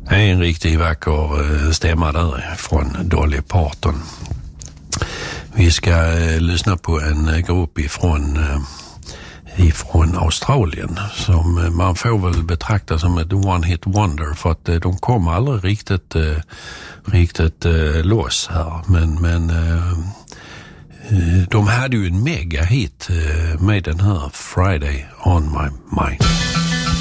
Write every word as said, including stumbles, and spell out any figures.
En riktigt vacker stämma där från Dolly Parton. Vi ska eh, lyssna på en grupp ifrån, eh, ifrån Australien som eh, man får väl betrakta som ett one-hit wonder för att eh, de kom aldrig riktigt, eh, riktigt eh, loss här. Men, men eh, de hade ju en mega hit eh, med den här Friday on My Mind.